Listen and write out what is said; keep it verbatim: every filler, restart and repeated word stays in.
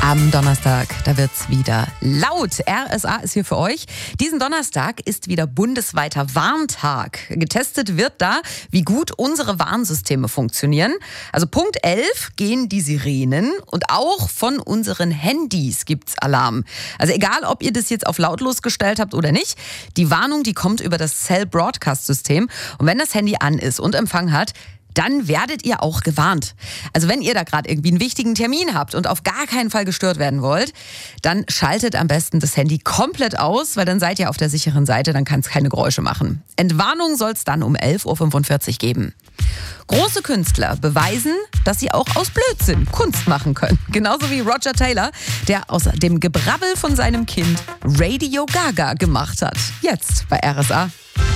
Am Donnerstag, da wird's wieder laut. R S A ist hier für euch. Diesen Donnerstag ist wieder bundesweiter Warntag. Getestet wird da, wie gut unsere Warnsysteme funktionieren. Also Punkt elf gehen die Sirenen und auch von unseren Handys gibt's Alarm. Also egal, ob ihr das jetzt auf lautlos gestellt habt oder nicht, die Warnung, die kommt über das Cell Broadcast System. Und wenn das Handy an ist und Empfang hat, dann werdet ihr auch gewarnt. Also wenn ihr da gerade irgendwie einen wichtigen Termin habt und auf gar keinen Fall gestört werden wollt, dann schaltet am besten das Handy komplett aus, weil dann seid ihr auf der sicheren Seite, dann kann es keine Geräusche machen. Entwarnung soll es dann um elf Uhr fünfundvierzig geben. Große Künstler beweisen, dass sie auch aus Blödsinn Kunst machen können. Genauso wie Roger Taylor, der aus dem Gebrabbel von seinem Kind Radio Gaga gemacht hat. Jetzt bei R S A.